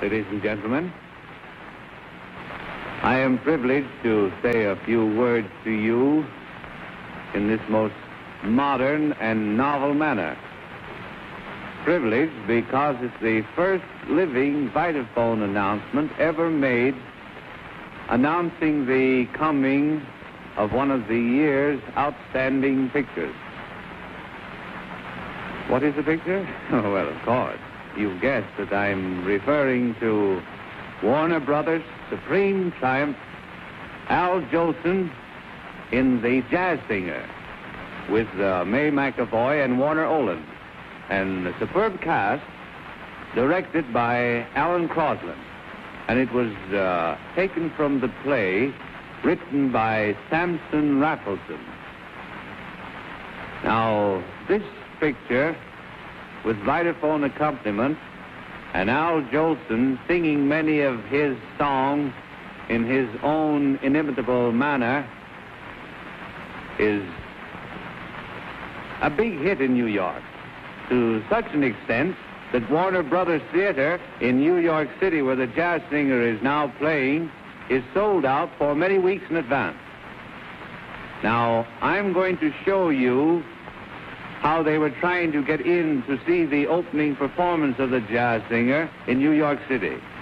Ladies and gentlemen, I am privileged to say a few words to you in this most modern and novel manner. Privileged because it's the first living Vitaphone announcement ever made announcing the coming of one of the year's outstanding pictures. What is the picture? Oh, well, of course. You've guessed that I'm referring to Warner Brothers' supreme triumph, Al Jolson in The Jazz Singer, with May McAvoy and Warner Oland, and a superb cast directed by Alan Crosland. And it was taken from the play written by Samson Raffleson. Now, this picture, with Vitaphone accompaniment, and Al Jolson singing many of his songs in his own inimitable manner, is a big hit in New York, to such an extent that Warner Brothers Theater in New York City, where The Jazz Singer is now playing, is sold out for many weeks in advance. Now, I'm going to show you how they were trying to get in to see the opening performance of The Jazz Singer in New York City.